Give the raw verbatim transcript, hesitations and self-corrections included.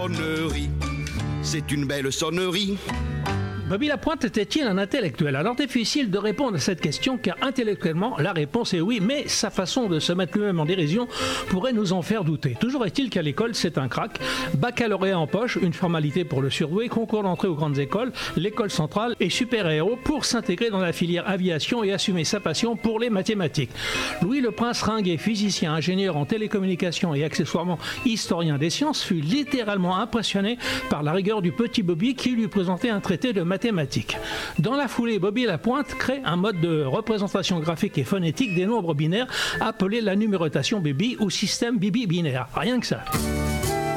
sonnerie. C'est une belle sonnerie. Bobby Lapointe était-il un intellectuel? Alors difficile de répondre à cette question car intellectuellement la réponse est oui, mais sa façon de se mettre lui-même en dérision pourrait nous en faire douter. Toujours est-il qu'à l'école c'est un crack, baccalauréat en poche, une formalité pour le surdoué, concours d'entrée aux grandes écoles, l'école centrale et super-héros pour s'intégrer dans la filière aviation et assumer sa passion pour les mathématiques. Louis le Prince Ringuet, physicien, ingénieur en télécommunications et accessoirement historien des sciences, fut littéralement impressionné par la rigueur du petit Bobby qui lui présentait un traité de mathématiques. Dans la foulée, Bobby Lapointe crée un mode de représentation graphique et phonétique des nombres binaires appelé la numérotation Bibi ou système Bibi binaire. Rien que ça.